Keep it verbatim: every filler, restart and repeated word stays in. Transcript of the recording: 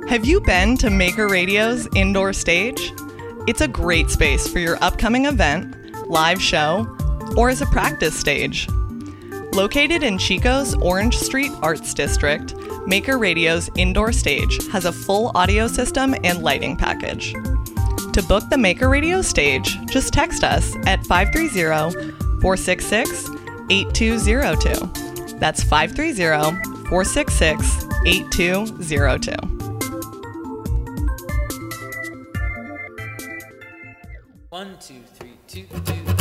Have you been to Maker Radio's indoor stage? It's a great space for your upcoming event, live show, or as a practice stage. Located in Chico's Orange Street Arts District, Maker Radio's indoor stage has a full audio system and lighting package. To book the Maker Radio stage, just text us at five three zero, four six six, eight two zero two. That's five three zero, four six six, eight two zero two. One, two, three, two, two.